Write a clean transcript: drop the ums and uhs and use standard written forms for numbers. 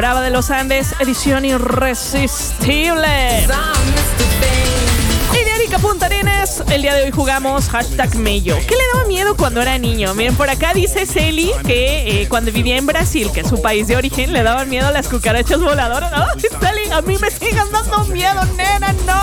Brava de los Andes, edición irresistible. Y de Erika Punta Arenas, el día de hoy jugamos #Mello. ¿Qué le daba miedo cuando era niño? Miren, por acá dice Celi que cuando vivía en Brasil, que es su país de origen, le daban miedo a las cucarachas voladoras. ¡Ay, Celi, a mí me siguen dando miedo, nena, no!